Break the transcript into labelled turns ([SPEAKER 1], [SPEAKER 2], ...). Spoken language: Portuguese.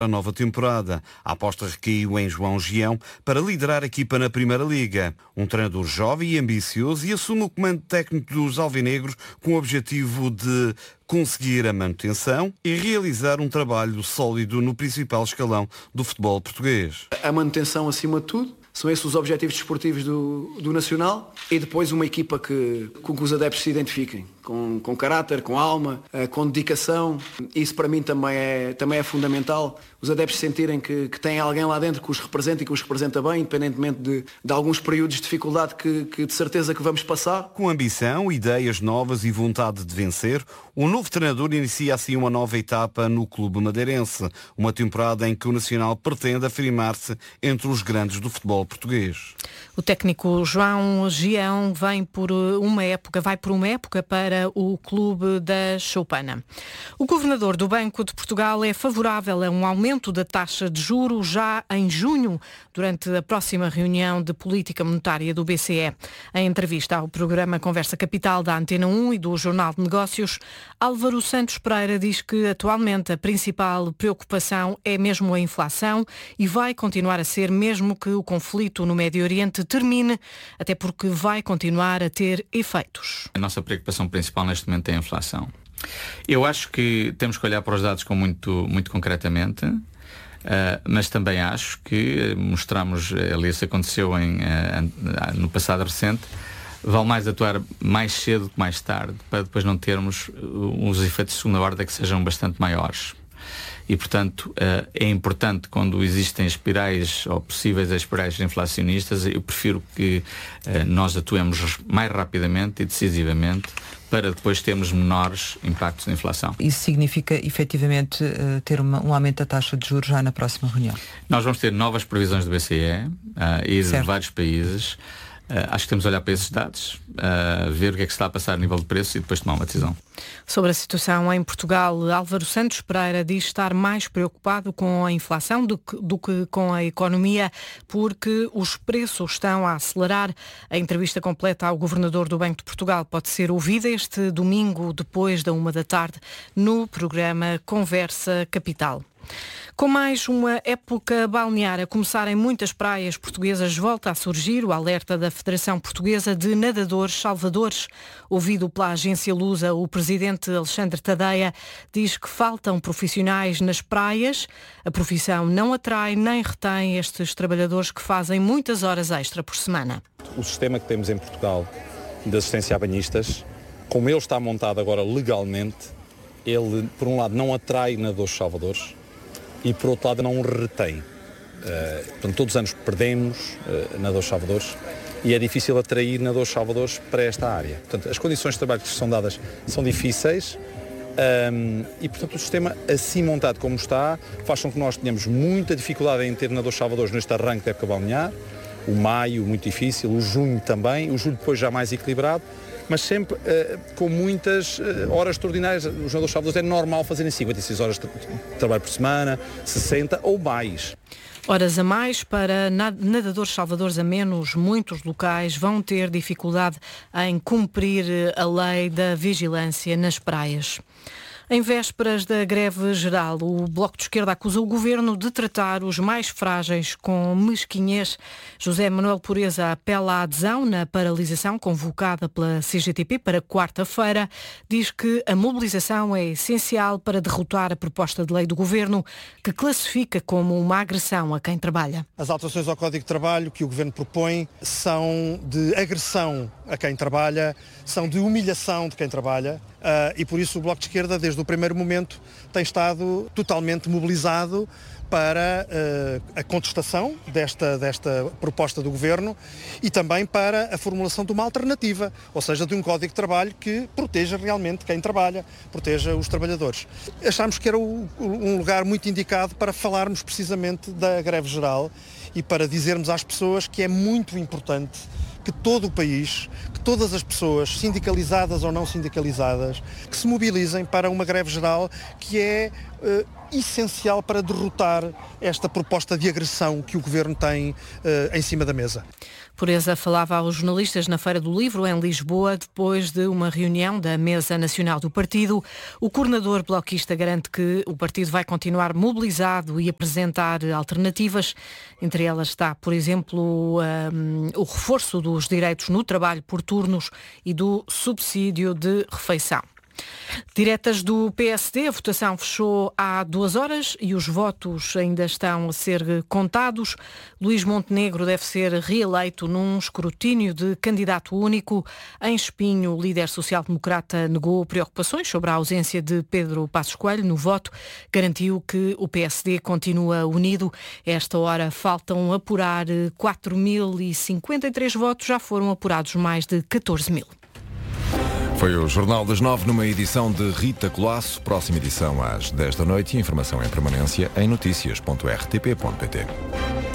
[SPEAKER 1] A nova temporada. A aposta recaiu em João Gião para liderar a equipa na Primeira Liga. Um treinador jovem e ambicioso e assume o comando técnico dos alvinegros com o objetivo de conseguir a manutenção e realizar um trabalho sólido no principal escalão do futebol português.
[SPEAKER 2] A manutenção acima de tudo. São esses os objetivos desportivos do Nacional e depois uma equipa com que os adeptos se identifiquem, com caráter, com alma, com dedicação. Isso para mim também é fundamental. Os adeptos sentirem que têm alguém lá dentro que os representa e que os representa bem, independentemente de alguns períodos de dificuldade que de certeza que vamos passar.
[SPEAKER 1] Com ambição, ideias novas e vontade de vencer, o novo treinador inicia assim uma nova etapa no clube madeirense. Uma temporada em que o Nacional pretende afirmar-se entre os grandes do futebol português.
[SPEAKER 3] O técnico João Gião vai por uma época para o clube da Choupana. O governador do Banco de Portugal é favorável a um aumento da taxa de juros já em junho, durante a próxima reunião de política monetária do BCE. Em entrevista ao programa Conversa Capital da Antena 1 e do Jornal de Negócios, Álvaro Santos Pereira diz que atualmente a principal preocupação é mesmo a inflação e vai continuar a ser mesmo que o conflito no Médio Oriente termine, até porque vai continuar a ter efeitos.
[SPEAKER 4] A nossa preocupação principal neste momento é a inflação. Eu acho que temos que olhar para os dados muito concretamente, mas também acho que mostramos, aliás, isso aconteceu no passado recente, vale mais atuar mais cedo que mais tarde, para depois não termos uns efeitos de segunda ordem que sejam bastante maiores. E, portanto, é importante quando existem espirais ou possíveis espirais inflacionistas, eu prefiro que nós atuemos mais rapidamente e decisivamente para depois termos menores impactos na inflação.
[SPEAKER 5] Isso significa, efetivamente, ter um aumento da taxa de juros já na próxima reunião?
[SPEAKER 4] Nós vamos ter novas previsões do BCE e de vários países. Acho que temos de olhar para esses dados, ver o que é que se está a passar a nível de preço e depois tomar uma decisão.
[SPEAKER 3] Sobre a situação em Portugal, Álvaro Santos Pereira diz estar mais preocupado com a inflação do que com a economia, porque os preços estão a acelerar. A entrevista completa ao governador do Banco de Portugal pode ser ouvida este domingo, depois da 13h, no programa Conversa Capital. Com mais uma época balnear a começar em muitas praias portuguesas, volta a surgir o alerta da Federação Portuguesa de Nadadores Salvadores. Ouvido pela agência Lusa, o presidente Alexandre Tadeia diz que faltam profissionais nas praias. A profissão não atrai nem retém estes trabalhadores que fazem muitas horas extra por semana.
[SPEAKER 6] O sistema que temos em Portugal de assistência a banhistas, como ele está montado agora legalmente, ele, por um lado, não atrai nadadores salvadores, e por outro lado não retém. Portanto, todos os anos perdemos nadadores salvadores e é difícil atrair nadadores salvadores para esta área. Portanto, as condições de trabalho que são dadas são difíceis e, portanto, o sistema assim montado como está faz com que nós tenhamos muita dificuldade em ter nadadores salvadores neste arranque da época balnear. O maio muito difícil, o junho também, o julho depois já mais equilibrado, mas sempre com muitas horas extraordinárias. Os nadadores salvadores é normal fazerem 56 horas de trabalho por semana, 60 ou mais.
[SPEAKER 3] Horas a mais para nadadores salvadores a menos, muitos locais vão ter dificuldade em cumprir a lei da vigilância nas praias. Em vésperas da greve geral, o Bloco de Esquerda acusa o Governo de tratar os mais frágeis com mesquinhez. José Manuel Pureza apela à adesão na paralisação convocada pela CGTP para quarta-feira. Diz que a mobilização é essencial para derrotar a proposta de lei do Governo, que classifica como uma agressão a quem trabalha.
[SPEAKER 7] As alterações ao Código de Trabalho que o Governo propõe são de agressão a quem trabalha, são de humilhação de quem trabalha. E por isso o Bloco de Esquerda, desde o primeiro momento, tem estado totalmente mobilizado para a contestação desta proposta do Governo e também para a formulação de uma alternativa, ou seja, de um Código de Trabalho que proteja realmente quem trabalha, proteja os trabalhadores. Achámos que era um lugar muito indicado para falarmos precisamente da greve geral e para dizermos às pessoas que é muito importante que todo o país, que todas as pessoas, sindicalizadas ou não sindicalizadas, que se mobilizem para uma greve geral que é essencial para derrotar esta proposta de agressão que o Governo tem em cima da mesa.
[SPEAKER 3] Pureza falava aos jornalistas na Feira do Livro, em Lisboa, depois de uma reunião da Mesa Nacional do Partido. O coordenador bloquista garante que o partido vai continuar mobilizado e apresentar alternativas. Entre elas está, por exemplo, o reforço dos direitos no trabalho por turnos e do subsídio de refeição. Diretas do PSD, a votação fechou há 2 horas e os votos ainda estão a ser contados. Luís Montenegro deve ser reeleito num escrutínio de candidato único. Em Espinho, o líder social-democrata negou preocupações sobre a ausência de Pedro Passos Coelho no voto. Garantiu que o PSD continua unido. A esta hora faltam apurar 4.053 votos, já foram apurados mais de 14.000.
[SPEAKER 8] Foi o Jornal das 9 numa edição de Rita Colasso. Próxima edição às 10 da noite e informação em permanência em notícias.rtp.pt.